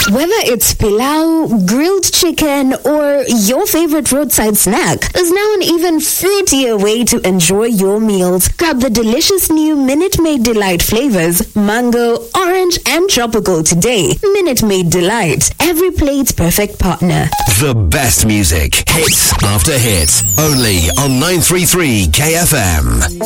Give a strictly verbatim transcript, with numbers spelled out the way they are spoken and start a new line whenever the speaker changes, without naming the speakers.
Whether it's pilau, grilled chicken, or your favorite roadside snack, there's now an even fruitier way to enjoy your meals. Grab the delicious new Minute Maid Delight flavors, mango, orange, and tropical today. Minute Maid Delight, every plate's perfect partner.
The best music, hits after hits, only on nine three three K F M.